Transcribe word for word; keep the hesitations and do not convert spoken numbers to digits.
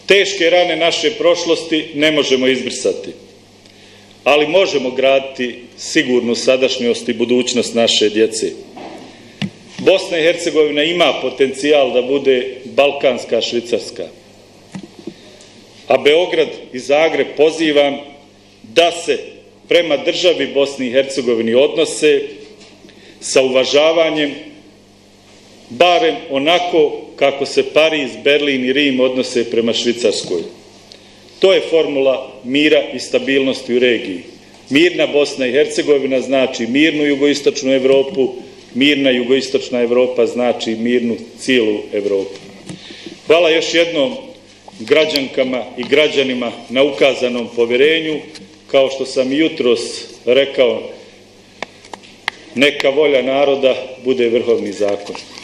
Teške rane naše prošlosti ne možemo izbrisati, ali možemo graditi sigurnu sadašnjost i budućnost naše djece. Bosna i Hercegovina ima potencijal da bude balkanska Švicarska, a Beograd i Zagreb pozivam da se prema državi Bosni i Hercegovini odnose sa uvažavanjem, barem onako kako se Pariz, Berlin i Rim odnose prema Švicarskoj. To je formula mira i stabilnosti u regiji. Mirna Bosna i Hercegovina znači mirnu jugoistočnu Evropu, mirna jugoistočna Evropa znači mirnu cijelu Evropu. Hvala još jednom građankama i građanima na ukazanom povjerenju. Kao što sam jutros rekao, neka volja naroda bude vrhovni zakon.